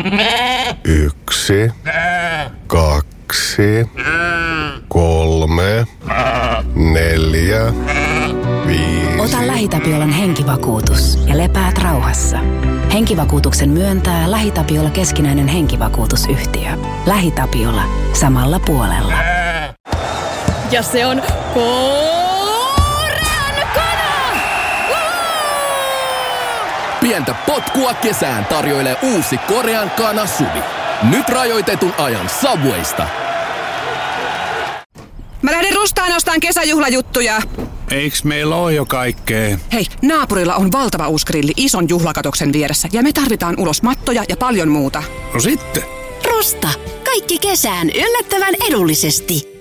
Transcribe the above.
1, 2, 3, 4, 5. Ota LähiTapiolan henkivakuutus ja lepäät rauhassa. Henkivakuutuksen myöntää LähiTapiola keskinäinen henkivakuutusyhtiö. LähiTapiola. Samalla puolella. Ja se on korean kana! Pientä potkua kesään tarjoilee uusi korean kana Suvi. Nyt rajoitetun ajan Subwaysta. Mä lähden Rustaan ostaan kesäjuhlajuttuja. Eiks meillä oo jo kaikkea? Hei, naapurilla on valtava uusi grilli ison juhlakatoksen vieressä ja me tarvitaan ulos mattoja ja paljon muuta. No sitten. Rusta. Kaikki kesään yllättävän edullisesti.